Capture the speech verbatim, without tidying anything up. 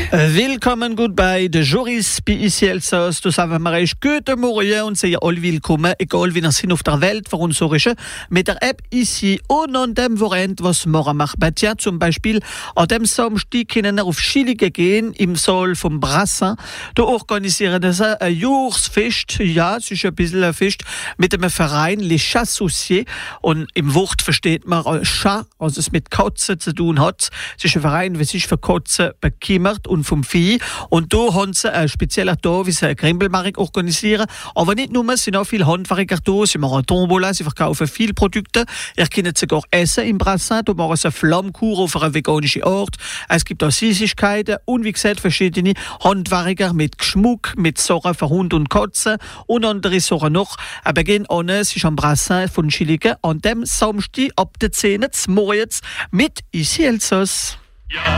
Willkommen gut bei de Joris bei ici Elsass. Du sagen wir euch guten Morgen und sehr all willkommen, egal wie wir sind auf der Welt, für uns so ist, mit der App ici und an dem Wochenende, was morgen macht. Bei dir zum Beispiel, an dem Samstag können wir auf Chile gehen, im Saal vom Brassin. Da organisieren wir ein Jahresfest, ja, es ist ein bisschen ein Fest, mit dem Verein Les Chassouciers. Und im Wort versteht man Chat, also es mit Katzen zu tun hat. Es ist ein Verein, der sich für Katzen bekümmert und vom Vieh. Und da haben sie einen speziellen Tag, wie sie einen Grimbelmarkt organisieren. Aber nicht nur, es sind auch viele Handwerker da, sie machen Tombola, sie verkaufen viele Produkte. Ihr könnt sogar essen im Brassin, da machen sie eine Flammkur auf einer veganischen Art. Es gibt auch Süßigkeiten und wie gesagt verschiedene Handwerker mit Geschmuck, mit Sachen für Hund und Katzen und andere Sachen noch. Aber gehen an, es ist am Brassin von Chile an dem Samstag ab der zehn Uhr morgens mit ici Elsass. Ja.